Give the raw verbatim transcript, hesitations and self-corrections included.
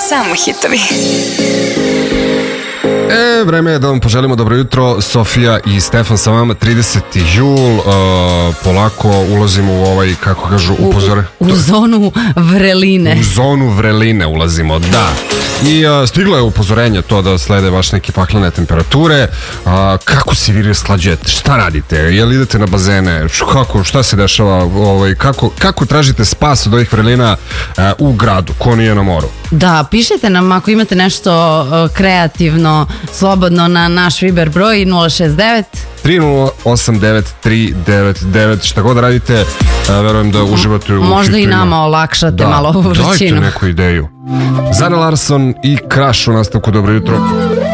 Samo hitovi. E, vreme je da vam poželimo dobro jutro. Sofija i Stefan sa vama. trideseti jul, uh, polako ulazimo u ovaj, kako kažu, upozore. U, u zonu vreline. U zonu vreline ulazimo, da. I uh, stiglo je upozorenje to da slede baš neke paklene temperature. Uh, kako se vi rasklađujete? Šta radite? Jel idete na bazene? Kako, šta se dešava? Ovaj, kako, kako tražite spas od ovih vrelina uh, u gradu, ko nije na moru? Da, pišite nam ako imate nešto uh, kreativno, slobodno na naš Viber broj nula šest devet tri nula osam devet tri devet devet. Šta god radite, uh, verujem da uživate u možda hitovima. i nama olakšate da, malo ovu vrućinu. Dajte neku ideju. Zara Larsson i Crash u nastavku. Dobro jutro.